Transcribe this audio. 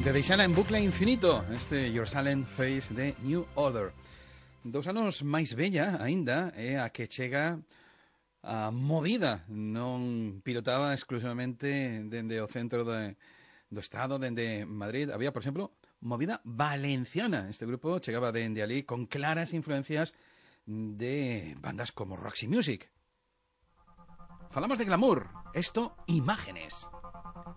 De deixar en bucle infinito este Your Silent Face de New Order. 2 anos máis bella aínda é a que chega a movida non pilotaba exclusivamente dende o centro do Estado, dende Madrid. Había, por exemplo, movida valenciana. Este grupo chegaba dende ali con claras influencias de bandas como Roxy Music. Falamos de glamour. Esto, Imágenes.